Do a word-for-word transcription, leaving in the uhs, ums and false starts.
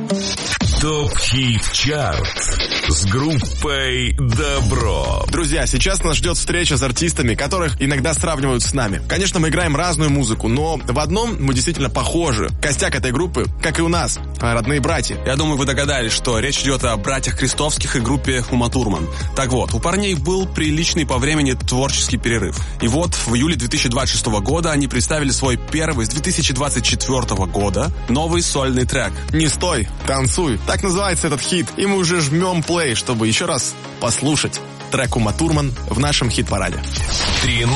ТОП-хит-чарт с группой Добро. Друзья, сейчас нас ждет встреча с артистами, которых иногда сравнивают с нами. Конечно, мы играем разную музыку, но в одном мы действительно похожи. Костяк этой группы, как и у нас, родные братья. Я думаю, вы догадались, что речь идет о братьях Крестовских и группе Ума Турман. Так вот, у парней был приличный по времени творческий перерыв. И вот в июле две тысячи двадцать шестого года они представили свой первый с две тысячи двадцать четвертого года новый сольный трек. «Не стой, танцуй». Так называется этот хит. И мы уже жмем плей, чтобы еще раз послушать трек Ума Турман в нашем хит-параде. Три